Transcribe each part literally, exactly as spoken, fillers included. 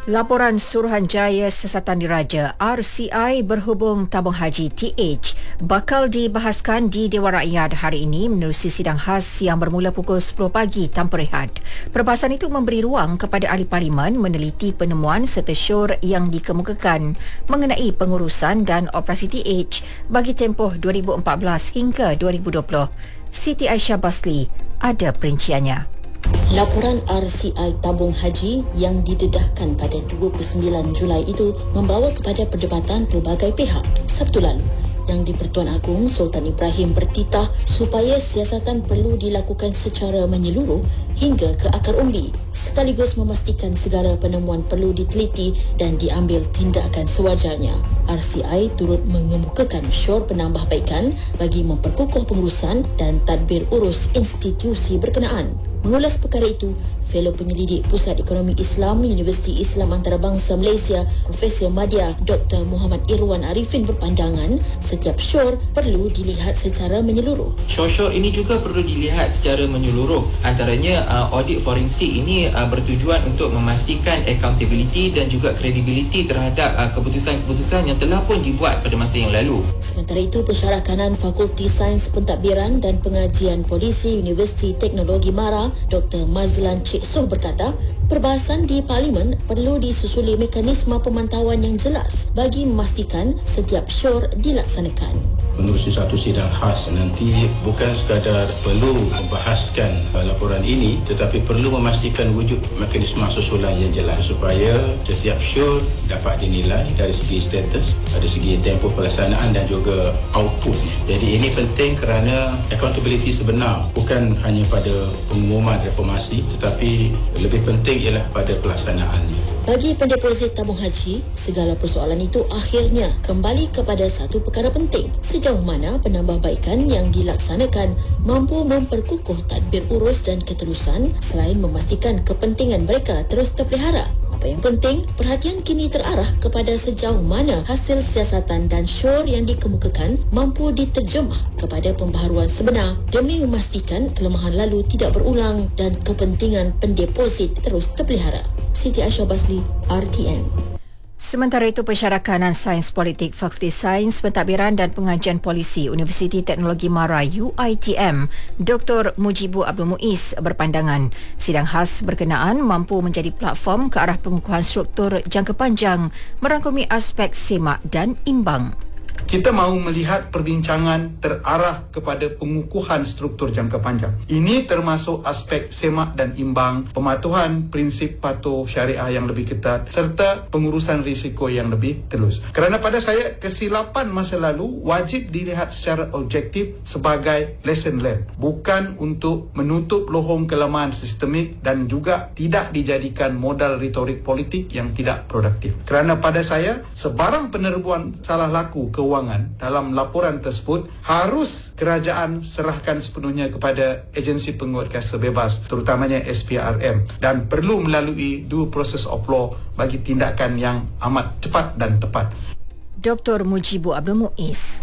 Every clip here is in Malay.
Laporan Suruhanjaya Siasatan Diraja R C I berhubung tabung haji T H bakal dibahaskan di Dewan Rakyat hari ini menerusi sidang khas yang bermula pukul sepuluh pagi tanpa rehat. Perbahasan itu memberi ruang kepada ahli parlimen meneliti penemuan serta syur yang dikemukakan mengenai pengurusan dan operasi T H bagi tempoh dua ribu empat belas hingga dua ribu dua puluh. Siti Aisyah Basli ada perinciannya. Laporan R C I tabung haji yang didedahkan pada dua puluh sembilan Julai itu membawa kepada perdebatan pelbagai pihak. Sabtu lalu, Yang di-Pertuan Agong Sultan Ibrahim bertitah supaya siasatan perlu dilakukan secara menyeluruh hingga ke akar umbi, sekaligus memastikan segala penemuan perlu diteliti dan diambil tindakan sewajarnya. R C I turut mengemukakan syur penambahbaikan bagi memperkukuh pengurusan dan tadbir urus institusi berkenaan. Mengulas perkara itu, Fellow Penyelidik Pusat Ekonomi Islam Universiti Islam Antarabangsa Malaysia Profesor Madya Doktor Muhammad Irwan Arifin berpandangan setiap syur perlu dilihat secara menyeluruh. Syur-syur ini juga perlu dilihat secara menyeluruh. Antaranya uh, audit forensik ini uh, bertujuan untuk memastikan accountability dan juga credibility terhadap uh, keputusan-keputusan yang telah pun dibuat pada masa yang lalu. Sementara itu, Pensyarah Kanan Fakulti Sains Pentadbiran dan Pengajian Polisi Universiti Teknologi Mara Doktor Mazlan Cik Soh berkata, perbahasan di Parlimen perlu disusuli mekanisme pemantauan yang jelas bagi memastikan setiap syur dilaksanakan. Menerusi satu sidang khas nanti bukan sekadar perlu membahaskan laporan ini, tetapi perlu memastikan wujud mekanisme susulan yang jelas supaya setiap syur dapat dinilai dari segi status, dari segi tempoh pelaksanaan dan juga output. Jadi ini penting kerana accountability sebenar bukan hanya pada pengumuman reformasi, tetapi lebih penting ialah pada pelaksanaannya. Bagi pendeposit tabung haji, segala persoalan itu akhirnya kembali kepada satu perkara penting. Sejauh mana penambahbaikan yang dilaksanakan mampu memperkukuh tadbir urus dan keterusan selain memastikan kepentingan mereka terus terpelihara. Apa yang penting, perhatian kini terarah kepada sejauh mana hasil siasatan dan syur yang dikemukakan mampu diterjemah kepada pembaharuan sebenar demi memastikan kelemahan lalu tidak berulang dan kepentingan pendeposit terus terpelihara. Siti Aisyah Basli, R T M. Sementara itu, Pensyarah Kanan Sains Politik Fakulti Sains Pentadbiran dan Pengajian Polisi Universiti Teknologi Mara U I T M Doktor Mujibu Abdul Muiz berpandangan sidang khas berkenaan mampu menjadi platform ke arah pengukuhan struktur jangka panjang merangkumi aspek semak dan imbang. Kita mahu melihat perbincangan terarah kepada pengukuhan struktur jangka panjang. Ini termasuk aspek semak dan imbang, pematuhan prinsip patuh syariah yang lebih ketat serta pengurusan risiko yang lebih telus. Kerana pada saya, kesilapan masa lalu wajib dilihat secara objektif sebagai lesson learned, bukan untuk menutup lohong kelemahan sistemik dan juga tidak dijadikan modal retorik politik yang tidak produktif. Kerana pada saya, sebarang penerbuan salah laku keuangan dalam laporan tersebut harus kerajaan serahkan sepenuhnya kepada agensi penguat kuasa bebas, terutamanya S P R M, dan perlu melalui due process of law bagi tindakan yang amat cepat dan tepat. Doktor Mujibu Abdul Muiz.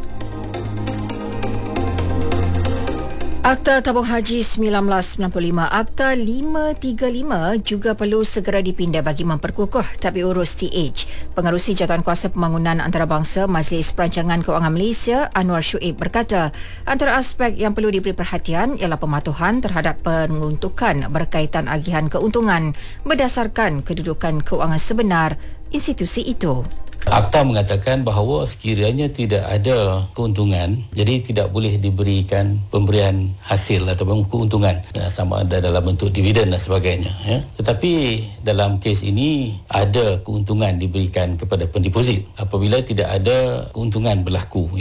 Akta Tabung Haji seribu sembilan ratus sembilan puluh lima Akta lima tiga lima juga perlu segera dipindah bagi memperkukuh tadbir urus T H. Pengerusi Jawatankuasa Pembangunan Antarabangsa Majlis Perancangan Kewangan Malaysia Anwar Shuib berkata, antara aspek yang perlu diberi perhatian ialah pematuhan terhadap peruntukan berkaitan agihan keuntungan berdasarkan kedudukan kewangan sebenar institusi itu. Akta mengatakan bahawa sekiranya tidak ada keuntungan, jadi tidak boleh diberikan pemberian hasil ataupun keuntungan, sama ada dalam bentuk dividen dan sebagainya. Ya. Tetapi dalam kes ini ada keuntungan diberikan kepada pendeposit apabila tidak ada keuntungan berlaku.